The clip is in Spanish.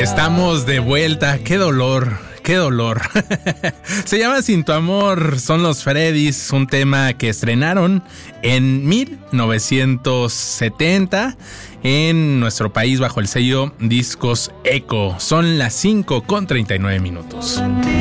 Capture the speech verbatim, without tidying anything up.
Estamos de vuelta, qué dolor, qué dolor. Se llama Sin tu amor, son los Freddys, un tema que estrenaron en mil novecientos setenta en nuestro país bajo el sello Discos Eco. Son las cinco con treinta y nueve minutos.